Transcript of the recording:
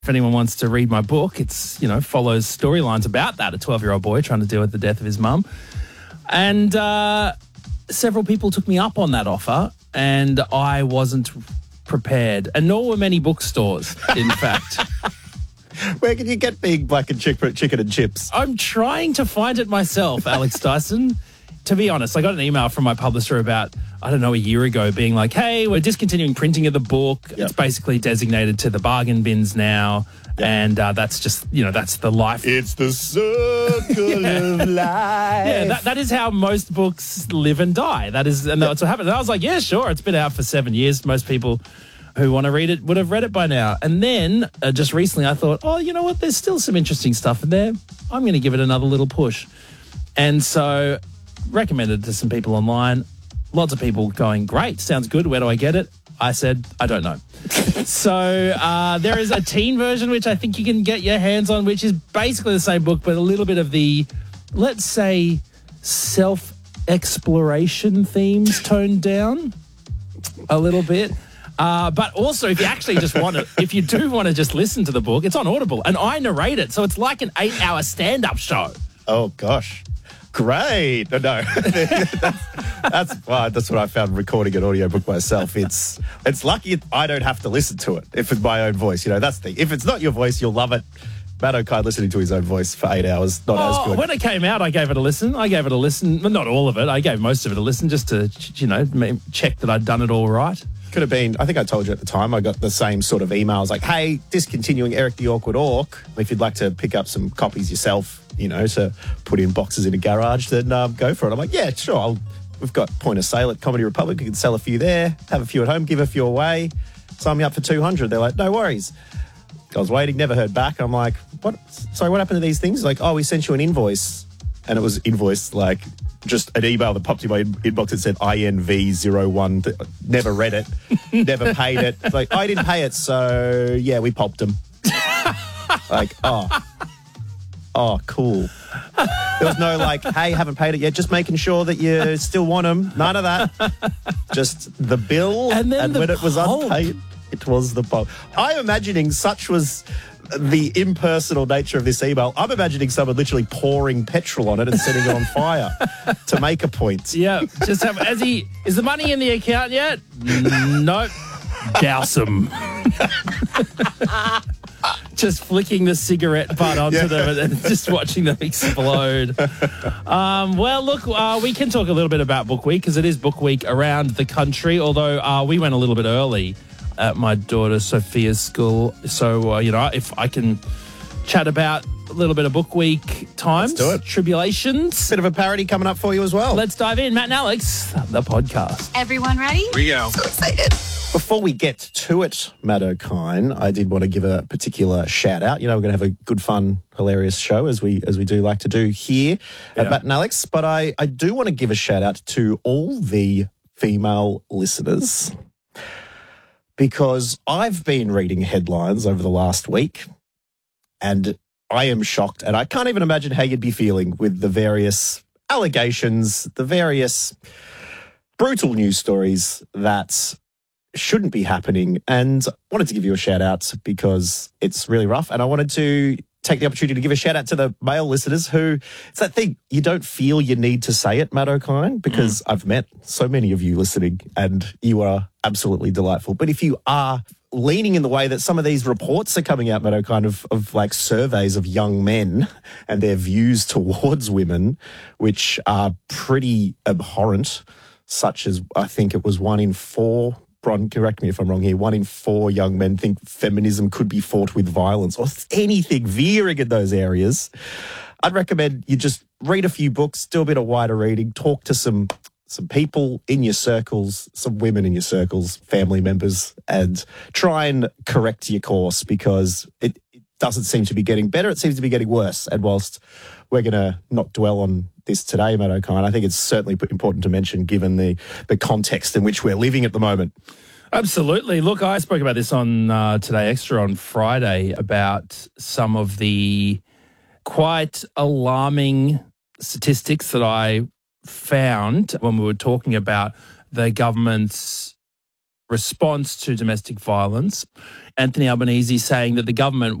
If anyone wants to read my book, it's, follows storylines about that, a 12-year-old boy trying to deal with the death of his mum. And several people took me up on that offer, and I wasn't prepared. And nor were many bookstores, in fact. Where can you get Big Black and Chicken and Chips? I'm trying to find it myself, Alex Dyson. To be honest, I got an email from my publisher about, a year ago being like, hey, we're discontinuing printing of the book. Yep. It's basically designated to the bargain bins now. Yep. And that's just, that's the life. It's the circle of life. Yeah, that is how most books live and die. That's what happened. And I was like, yeah, sure. It's been out for 7 years. Most people who want to read it would have read it by now. And then just recently I thought, oh, you know what? There's still some interesting stuff in there. I'm going to give it another little push. And so recommended it to some people online. Lots of people going, great, sounds good. Where do I get it? I said, I don't know. So there is a teen version, which I think you can get your hands on, which is basically the same book, but a little bit of the, let's say, self-exploration themes toned down a little bit. But also, if you actually just if you do want to just listen to the book, it's on Audible, and I narrate it. So it's like an 8-hour stand-up show. Oh, gosh. Great. No, that's what I found recording an audiobook myself. It's lucky I don't have to listen to it if it's my own voice. That's the thing. If it's not your voice, you'll love it. Matt O'Kine listening to his own voice for 8 hours, not as good. When it came out, I gave it a listen. Not all of it. I gave most of it a listen just to, check that I'd done it all right. Could have been, I think I told you at the time, I got the same sort of emails like, hey, discontinuing Eric the Awkward Orc. If you'd like to pick up some copies yourself, to put in boxes in a garage, then go for it. I'm like, yeah, sure. We've got point of sale at Comedy Republic. We can sell a few there, have a few at home, give a few away. Sign me up for 200. They're like, no worries. I was waiting, never heard back. I'm like, what? Sorry, what happened to these things? Like, oh, we sent you an invoice. And it was invoiced like just an email that popped in my inbox that said INV01. Never read it, never paid it. Like, I didn't pay it, so yeah, we popped them. Like, oh, cool. There was no like, hey, haven't paid it yet. Just making sure that you still want them. None of that. Just the bill. And when it was unpaid, it was the pulp. I'm imagining such was the impersonal nature of this email. I'm imagining someone literally pouring petrol on it and setting it on fire to make a point. Yeah. Just is the money in the account yet? Nope. Douse 'em. Just flicking the cigarette butt onto them and just watching them explode. Well, look, we can talk a little bit about Book Week because it is Book Week around the country, although we went a little bit early at my daughter Sophia's school. So, if I can chat about a little bit of Book Week times, let's do it. Tribulations. Bit of a parody coming up for you as well. Let's dive in. Matt and Alex, the podcast. Everyone ready? Here we go. So excited. Before we get to it, Matt O'Kine, I did want to give a particular shout out. We're going to have a good, fun, hilarious show as we do like to do here at Matt and Alex. But I do want to give a shout out to all the female listeners because I've been reading headlines over the last week and I am shocked, and I can't even imagine how you'd be feeling with the various allegations, the various brutal news stories that shouldn't be happening. And I wanted to give you a shout out because it's really rough. And I wanted to take the opportunity to give a shout out to the male listeners who, it's that thing, you don't feel you need to say it, Matt O'Kine, because I've met so many of you listening and you are absolutely delightful. But if you are leaning in the way that some of these reports are coming out, Matt O'Kine, of like surveys of young men and their views towards women, which are pretty abhorrent, such as I think it was 1 in 4, Bron, correct me if I'm wrong here, 1 in 4 young men think feminism could be fought with violence or anything veering in those areas. I'd recommend you just read a few books, do a bit of wider reading, talk to some people in your circles, some women in your circles, family members, and try and correct your course because it doesn't seem to be getting better. It seems to be getting worse. And whilst we're going to not dwell on this today, Matt O'Kine, I think it's certainly important to mention given the context in which we're living at the moment. Absolutely. Look, I spoke about this on Today Extra on Friday about some of the quite alarming statistics that I found when we were talking about the government's response to domestic violence. Anthony Albanese saying that the government